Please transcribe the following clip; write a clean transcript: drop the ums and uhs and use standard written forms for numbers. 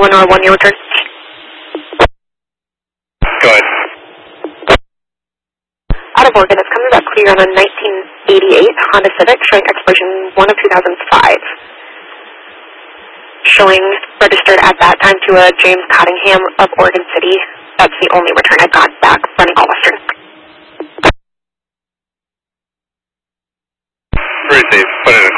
1 your return. Go ahead. Out of Oregon, it's coming back clear on a 1988 Honda Civic showing expiration 1 of 2005. Showing registered at that time to a James Cottingham of Oregon City. That's the only return I've got back running all Western. Pretty safe. Put it in.